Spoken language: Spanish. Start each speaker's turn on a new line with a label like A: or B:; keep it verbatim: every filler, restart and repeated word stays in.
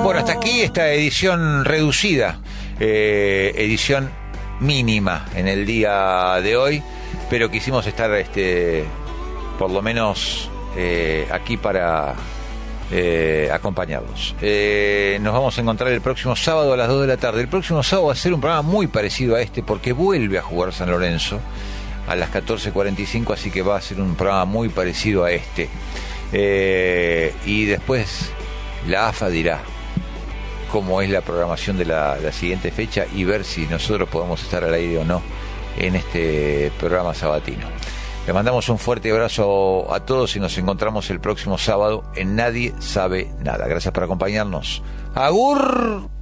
A: Bueno, hasta aquí esta edición reducida, eh, edición mínima en el día de hoy, pero quisimos estar este, por lo menos eh, aquí para eh, acompañarlos. Eh, nos vamos a encontrar el próximo sábado a las dos de la tarde. El próximo sábado va a ser un programa muy parecido a este porque vuelve a jugar San Lorenzo a las catorce cuarenta y cinco, así que va a ser un programa muy parecido a este. Eh, y después la A F A dirá cómo es la programación de la, la siguiente fecha y ver si nosotros podemos estar al aire o no en este programa sabatino. Les mandamos un fuerte abrazo a todos y nos encontramos el próximo sábado en Nadie Sabe Nada. Gracias por acompañarnos. ¡Agur!